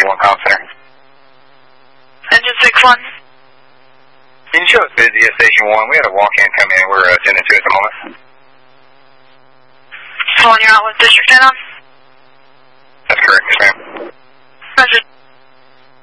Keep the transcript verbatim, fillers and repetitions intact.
Station one Comm Center. Engine six one. Can you show us busy at Station one? We had a walk-in come in. We're uh, attending to it at the moment. Calling you out with District ten on? That's correct, yes, ma'am. Roger.